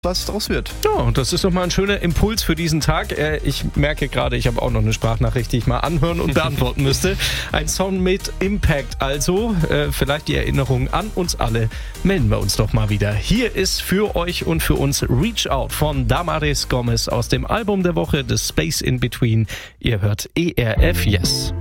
was draus wird. Ja, das ist doch mal ein schöner Impuls für diesen Tag. Ich merke gerade, ich habe auch noch eine Sprachnachricht, die ich mal anhören und beantworten müsste. Ein Song mit Impact also. Vielleicht die Erinnerung an uns alle. Melden wir uns doch mal wieder. Hier ist für euch und für uns Reach Out von Damaris Gomez aus dem Album der Woche, The Space in Between. Ihr hört ERF Yes.